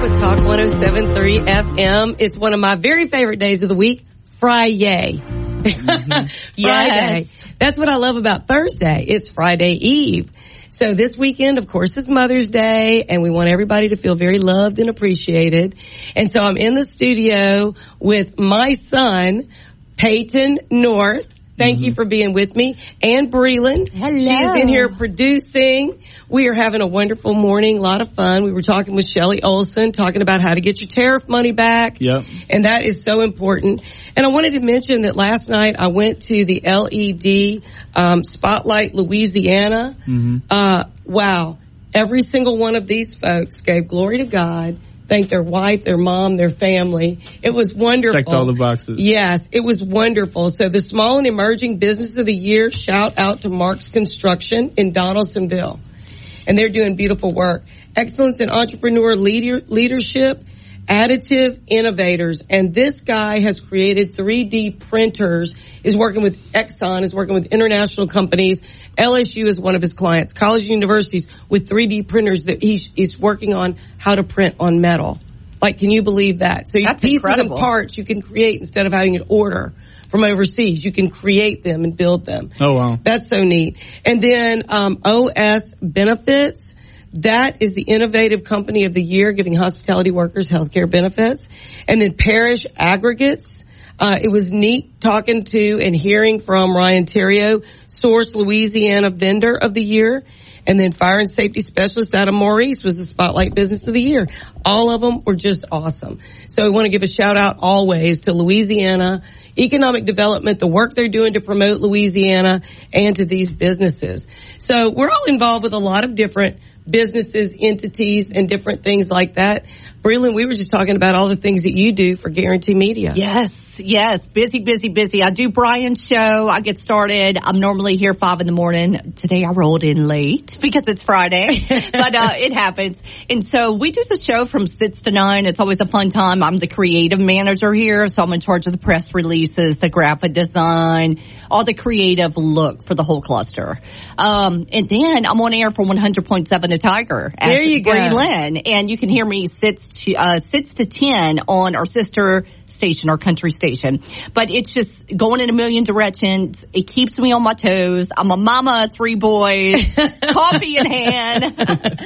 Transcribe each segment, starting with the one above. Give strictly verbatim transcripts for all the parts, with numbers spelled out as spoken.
with Talk one oh seven point three F M. It's one of my very favorite days of the week, Friday. Mm-hmm. Friday. Yes. That's what I love about Thursday. It's Friday Eve. So this weekend, of course, is Mother's Day, and we want everybody to feel very loved and appreciated. And so I'm in the studio with my son, Peyton North. Thank mm-hmm. you for being with me. And Breland. Hello. She is in here producing. We are having a wonderful morning, a lot of fun. We were talking with Shelly Olson, talking about how to get your tariff money back. Yep. And that is so important. And I wanted to mention that last night I went to the L E D um, Spotlight Louisiana. Mm-hmm. Uh, wow. Every single one of these folks gave glory to God. Thank their wife, their mom, their family. It was wonderful. Checked all the boxes. Yes, it was wonderful. So the Small and Emerging Business of the Year, shout out to Mark's Construction in Donaldsonville. And they're doing beautiful work. Excellence in Entrepreneur leader, Leadership, Additive Innovators. And this guy has created three D printers, is working with Exxon, is working with international companies. L S U is one of his clients, college universities with three D printers that he's, he's working on how to print on metal. Like, can you believe that? So That's pieces incredible. and parts you can create instead of having an order from overseas. You can create them and build them. Oh, wow. That's so neat. And then um, O S Benefits. That is the Innovative Company of the Year, giving hospitality workers healthcare benefits. And then Parish Aggregates. Uh, it was neat talking to and hearing from Ryan Terrio, Source Louisiana Vendor of the Year. And then Fire and Safety Specialist out of Maurice was the Spotlight Business of the Year. All of them were just awesome. So we want to give a shout out always to Louisiana Economic Development, the work they're doing to promote Louisiana, and to these businesses. So we're all involved with a lot of different businesses, entities, and different things like that. Breland, we were just talking about all the things that you do for Guarantee Media. Yes, yes. Busy, busy, busy. I do Brian's show. I get started. I'm normally here five in the morning. Today I rolled in late because it's Friday, but uh, it happens. And so we do the show from six to nine. It's always a fun time. I'm the creative manager here, so I'm in charge of the press releases, the graphic design, all the creative look for the whole cluster. Um, and then I'm on air for one hundred point seven The Tiger. There you go. Breland, and you can hear me six to, uh, six to ten on our sister station, our country station. But it's just going in a million directions. It keeps me on my toes. I'm a mama of three boys, coffee in hand.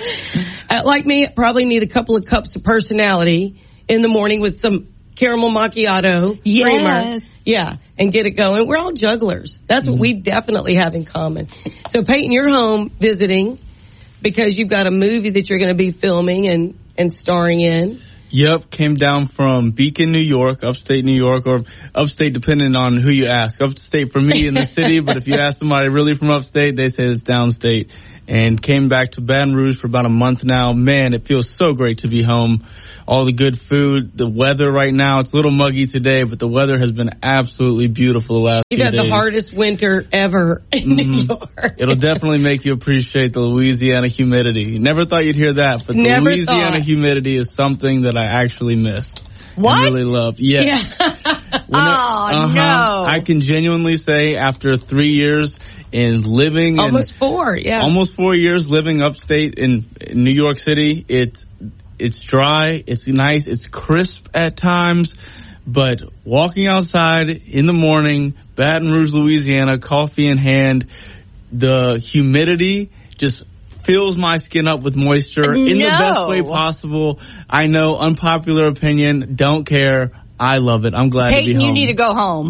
uh, like me, probably need a couple of cups of personality in the morning with some caramel macchiato Yes. creamer. Yeah, and get it going. We're all jugglers. That's mm-hmm. what we definitely have in common. So, Peyton, you're home visiting because you've got a movie that you're going to be filming and, and starring in. Yep, came down from Beacon, New York, upstate New York, or upstate depending on who you ask. Upstate for me in the city, but if you ask somebody really from upstate, they say it's downstate. And came back to Baton Rouge for about a month now. Man, it feels so great to be home. All the good food, the weather right now, it's a little muggy today, but the weather has been absolutely beautiful the last You've few had days. the hardest winter ever in mm-hmm. New York. It'll definitely make you appreciate the Louisiana humidity. Never thought you'd hear that, but Never the Louisiana thought. humidity is something that I actually missed. What? I really love. Yes. Yeah. Oh, uh-huh. no. I can genuinely say after three years in living Almost in, four, yeah. Almost four years living upstate in, in New York City, it's, it's dry, it's nice, it's crisp at times, but walking outside in the morning, Baton Rouge, Louisiana, coffee in hand, the humidity just fills my skin up with moisture no. in the best way possible. I know, unpopular opinion, don't care. I love it. I'm glad Peyton, to be home. you need to go home.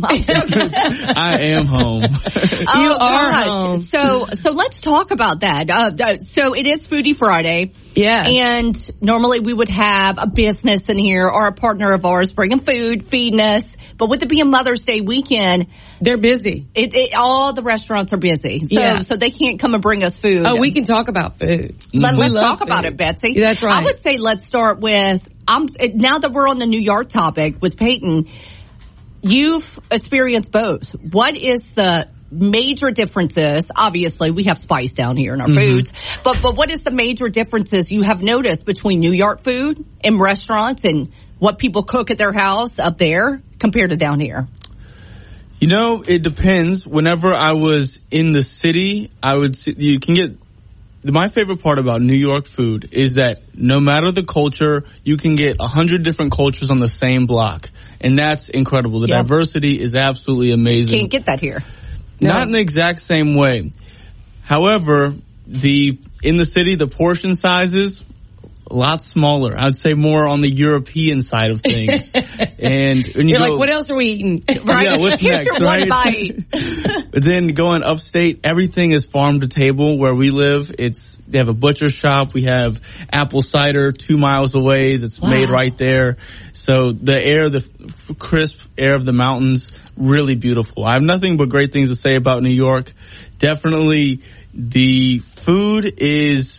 I am home. Oh, You are gosh. home. So, so let's talk about that. Uh, uh, so it is Foodie Friday. Yeah. And normally we would have a business in here or a partner of ours bringing food, feeding us. But with it being Mother's Day weekend, they're busy. It, it, all the restaurants are busy. So, Yeah. so they can't come and bring us food. Oh, we can talk about food. Let, We let's love talk about food. it, Betsy. Yeah, that's right. I would say let's start with, I'm, now that we're on the New York topic with Peyton, you've experienced both. What is the major differences? Obviously, we have spice down here in our Mm-hmm. foods, but but what is the major differences you have noticed between New York food and restaurants and what people cook at their house up there compared to down here? You know, it depends. Whenever I was in the city, I would see, you can get my favorite part about New York food is that no matter the culture, you can get a hundred different cultures on the same block. And that's incredible. The yep. diversity is absolutely amazing. Can't get that here. No. Not in the exact same way. However, the in the city, the portion sizes, a lot smaller. I'd say more on the European side of things. And when you You're go, like, what else are we eating? Right? Yeah, what's Here's next, your right? one bite. But then going upstate, everything is farm to table where we live. It's they have a butcher shop. We have apple cider two miles away that's wow. made right there. So the air, the f- crisp air of the mountains, really beautiful. I have nothing but great things to say about New York. Definitely the food is...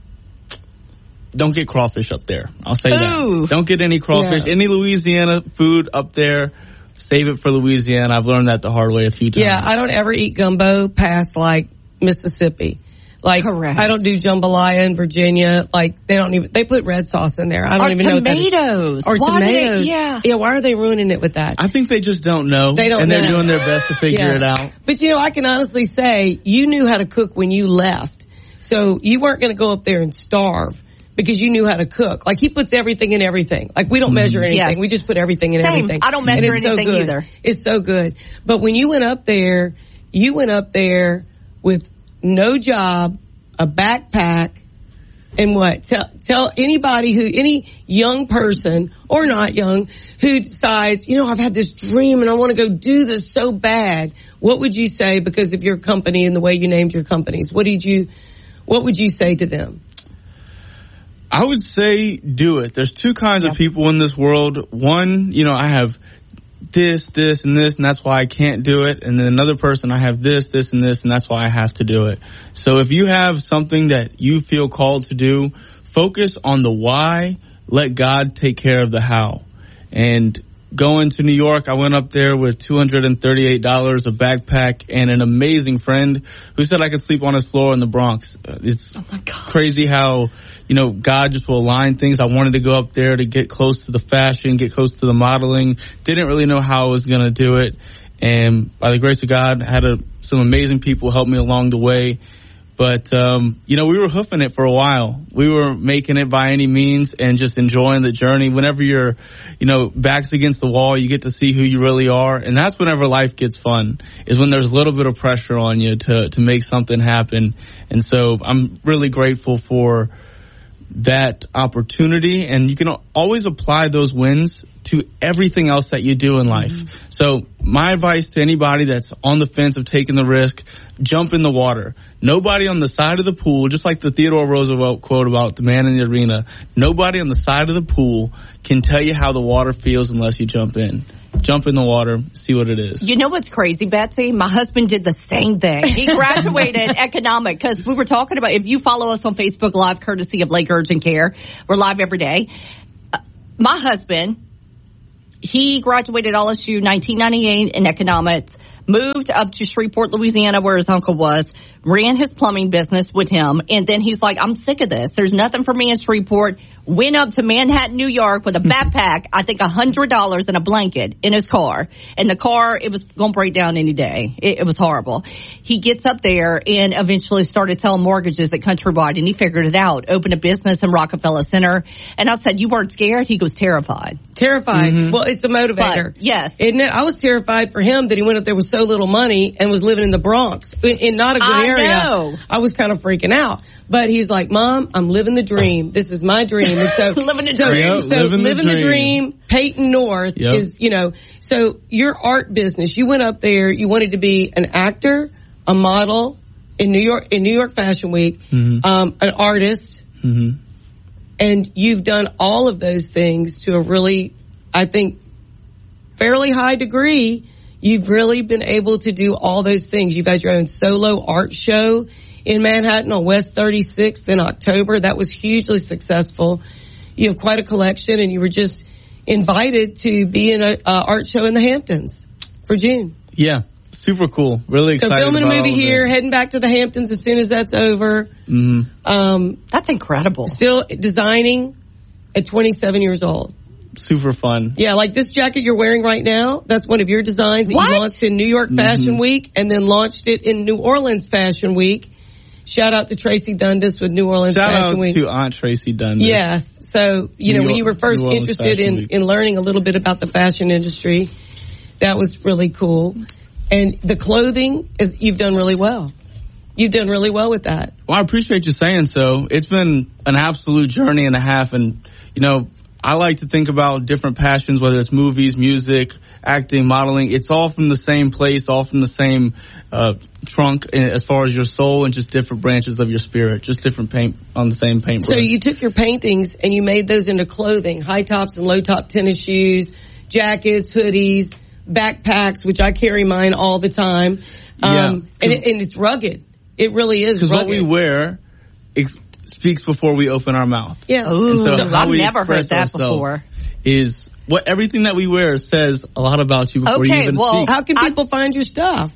Don't get crawfish up there. I'll say Ooh. that. Don't get any crawfish. Yeah. Any Louisiana food up there, save it for Louisiana. I've learned that the hard way a few times. Yeah, I don't ever eat gumbo past, like, Mississippi. Like, Correct. I don't do jambalaya in Virginia. Like, they don't even, they put red sauce in there. I don't or even know what that is. tomatoes. Or why tomatoes. They, yeah. Yeah, why are they ruining it with that? I think they just don't know. They don't and know. they're doing their best to figure Yeah. it out. But, you know, I can honestly say you knew how to cook when you left. So you weren't going to go up there and starve because you knew how to cook. Like, he puts everything in everything. Like, we don't measure anything. Yes. We just put everything in Same. everything. I don't measure And it's so anything good. either. It's so good. But when you went up there, you went up there with no job, a backpack, and what? Tell, tell anybody who, any young person or not young who decides, you know, I've had this dream and I want to go do this so bad. What would you say because of your company and the way you named your companies? What did you, what would you say to them? I would say do it. There's two kinds yeah. of people in this world. One, you know, I have this, this, and this, and that's why I can't do it. And then another person, I have this, this, and this, and that's why I have to do it. So if you have something that you feel called to do, focus on the why. Let God take care of the how. And going to New York, I went up there with two hundred thirty-eight dollars, a backpack, and an amazing friend who said I could sleep on his floor in the Bronx. It's oh my God. crazy how, you know, God just will align things. I wanted to go up there to get close to the fashion, get close to the modeling. Didn't really know how I was going to do it. And by the grace of God, I had a, some amazing people help me along the way. But, um, you know, we were hoofing it for a while. We were making it by any means and just enjoying the journey. Whenever you're, you know, backs against the wall, you get to see who you really are. And that's whenever life gets fun, is when there's a little bit of pressure on you to, to make something happen. And so I'm really grateful for that opportunity. And you can always apply those wins to everything else that you do in life. Mm-hmm. So my advice to anybody that's on the fence of taking the risk, jump in the water. Nobody on the side of the pool, just like the Theodore Roosevelt quote about the man in the arena, nobody on the side of the pool can tell you how the water feels unless you jump in. Jump in the water, see what it is. You know what's crazy, Betsy? My husband did the same thing. He graduated economic because we were talking about, if you follow us on Facebook Live, courtesy of Lake Urgent Care, we're live every day. Uh, my husband, he graduated L S U nineteen ninety-eight in economics, moved up to Shreveport, Louisiana, where his uncle was, ran his plumbing business with him, and then he's like, I'm sick of this. There's nothing for me in Shreveport. Went up to Manhattan, New York with a backpack, I think one hundred dollars and a blanket in his car. And the car, it was going to break down any day. It, it was horrible. He gets up there and eventually started selling mortgages at Countrywide, and he figured it out. Opened a business in Rockefeller Center. And I said, you weren't scared? He goes, terrified. Terrified. Mm-hmm. Well, it's a motivator. But, yes. Isn't it? I was terrified for him that he went up there with so little money and was living in the Bronx in, in not a good I area. Know. I was kind of freaking out. But he's like, Mom, I'm living the dream. This is my dream. And so, living the so, dream. Yep, so living, living the, the dream. dream. Peyton North yep. is, you know, so your art business, you went up there, you wanted to be an actor, a model in New York, in New York Fashion Week, mm-hmm. um, an artist. Mm-hmm. And you've done all of those things to a really, I think, fairly high degree. You've really been able to do all those things. You've had your own solo art show in Manhattan on West thirty-sixth in October. That was hugely successful. You have quite a collection, and you were just invited to be in an art show in the Hamptons for June. Yeah, super cool. Really excited So filming a about movie here, this. heading back to the Hamptons as soon as that's over. Mm-hmm. Um, That's incredible. Still designing at twenty-seven years old. Super fun. Yeah, like this jacket you're wearing right now, that's one of your designs that what? you launched in New York Fashion mm-hmm. Week and then launched it in New Orleans Fashion Week. Shout out to Tracy Dundas with New Orleans Shout Fashion out Week. to Aunt Tracy Dundas. Yes. So, you know, New when you were first New Orleans interested Fashion in, Week. in learning a little bit about the fashion industry, that was really cool. And the clothing, is you've done really well. You've done really well with that. Well, I appreciate you saying so. It's been an absolute journey and a half. And, you know, I like to think about different passions, whether it's movies, music, acting, modeling. It's all from the same place, all from the same uh trunk as far as your soul, and just different branches of your spirit, just different paint on the same paintbrush. So you took your paintings and you made those into clothing, high tops and low top tennis shoes, jackets, hoodies, backpacks, which I carry mine all the time. Um, yeah, and, it, and it's rugged. It really is rugged. Because what we wear ex- speaks before we open our mouth. Yeah. Ooh, So how I've we never heard express that before. Is what everything that we wear says a lot about you before Okay, you even well, speak. How can people I, find your stuff?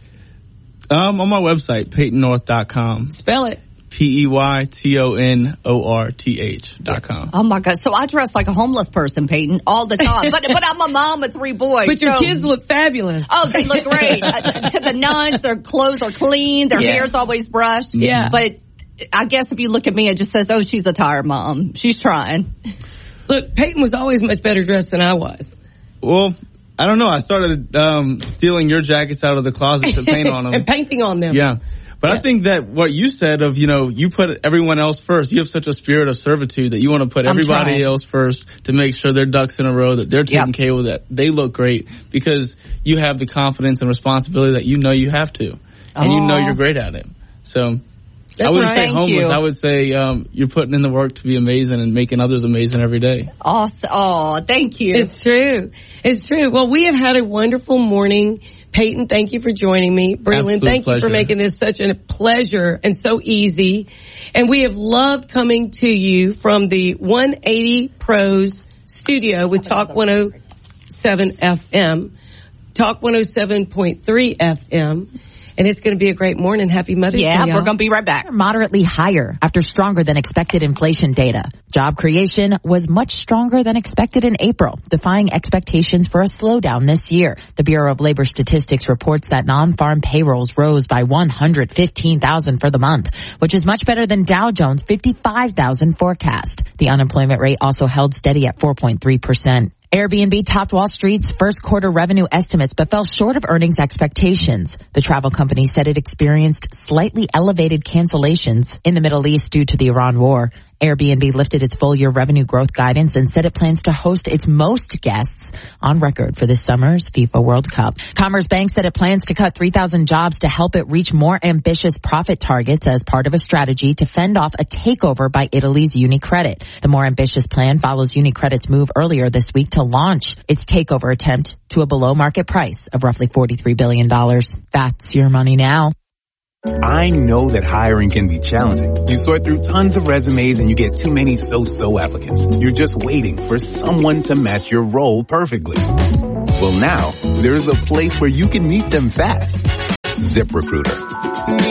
Um, on my website, peyton north dot com. Spell it. P E Y T O N O R T H dot com. Oh my God. So I dress like a homeless person, Peyton, all the time. But but I'm a mom of three boys. But your so, kids look fabulous. Oh, they look great. uh, to the nuns, their clothes are clean. Their Yeah. hair's always brushed. Yeah. But I guess if you look at me, it just says, oh, she's a tired mom. She's trying. Look, Peyton was always much better dressed than I was. Well, I don't know. I started um, stealing your jackets out of the closet to paint on them. And painting on them. Yeah. But Yeah. I think that what you said of, you know, you put everyone else first. You have such a spirit of servitude that you want to put I'm everybody trying. else first to make sure their ducks in a row, that they're taken Yep. care of, that they look great, because you have the confidence and responsibility that you know you have to. And you know Aw. you're great at it. So That's I wouldn't right. say Thank homeless. you. I would say um, you're putting in the work to be amazing and making others amazing every day. Awesome. Oh, thank you. It's true. It's true. Well, we have had a wonderful morning. Peyton, thank you for joining me. Breland, Absolute thank you pleasure. for making this such a pleasure and so easy. And we have loved coming to you from the one eighty Pros studio with Talk one oh seven F M, Talk one oh seven point three F M. And it's going to be a great morning. Happy Mother's yeah, Day, y'all. we're going to be right back. Moderately higher after stronger than expected inflation data. Job creation was much stronger than expected in April, defying expectations for a slowdown this year. The Bureau of Labor Statistics reports that non-farm payrolls rose by one hundred fifteen thousand for the month, which is much better than Dow Jones' fifty-five thousand forecast. The unemployment rate also held steady at four point three percent. Airbnb topped Wall Street's first quarter revenue estimates but fell short of earnings expectations. The travel company said it experienced slightly elevated cancellations in the Middle East due to the Iran war. Airbnb lifted its full-year revenue growth guidance and said it plans to host its most guests on record for this summer's FIFA World Cup. Commerce Bank said it plans to cut three thousand jobs to help it reach more ambitious profit targets as part of a strategy to fend off a takeover by Italy's UniCredit. The more ambitious plan follows UniCredit's move earlier this week to launch its takeover attempt to a below-market price of roughly forty-three billion dollars. That's your money now. I know that hiring can be challenging. You sort through tons of resumes and you get too many so-so applicants. You're just waiting for someone to match your role perfectly. Well, now there's a place where you can meet them fast. ZipRecruiter.